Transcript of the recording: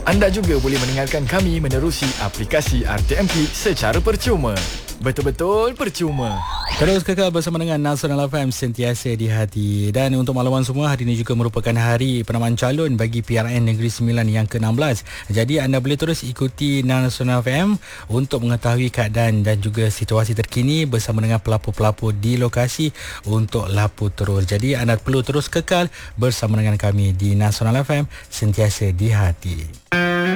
Anda juga boleh mendengarkan kami menerusi aplikasi RTMP secara percuma. Betul-betul percuma. Terus kekal bersama dengan Nasional FM, sentiasa di hati. Dan untuk makluman semua, hari ini juga merupakan hari penamaan calon bagi PRN Negeri Sembilan yang ke-16. Jadi anda boleh terus ikuti Nasional FM untuk mengetahui keadaan dan juga situasi terkini bersama dengan pelapor-pelapor di lokasi untuk lapu terus. Jadi anda perlu terus kekal bersama dengan kami di Nasional FM, sentiasa di hati.